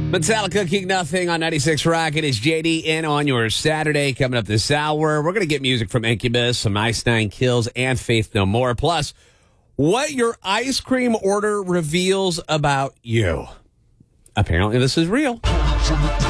Metallica, King Nothing on 96 Rock. It is JD in on your Saturday. Coming up this hour, we're going to get music from Incubus, some Ice Nine Kills, and Faith No More. Plus, what your ice cream order reveals about you. Apparently, this is real.